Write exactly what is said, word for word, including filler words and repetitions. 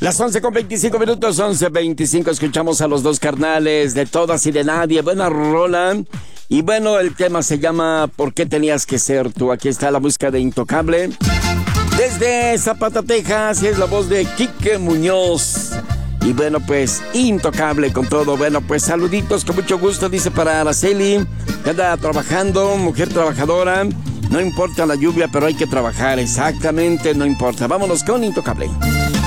Las once con veinticinco minutos, once veinticinco, escuchamos a los dos carnales de Todas y de Nadie. Buena rola. Y bueno, el tema se llama ¿Por qué tenías que ser tú? Aquí está la música de Intocable. Desde Zapata, Texas, es la voz de Quique Muñoz. Y bueno, pues, Intocable con todo. Bueno, pues, saluditos, con mucho gusto, dice para Araceli, que anda trabajando, mujer trabajadora. No importa la lluvia, pero hay que trabajar, exactamente, no importa. Vámonos con Intocable.